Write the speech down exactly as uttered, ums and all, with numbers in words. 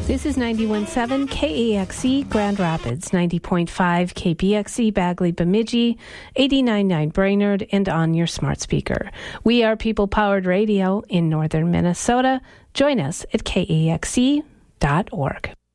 This is ninety-one point seven K A X E Grand Rapids, ninety point five K B X E Bagley Bemidji, eighty-nine point nine Brainerd, and on your smart speaker. We are people-powered radio in northern Minnesota. Join us at K A X E dot org.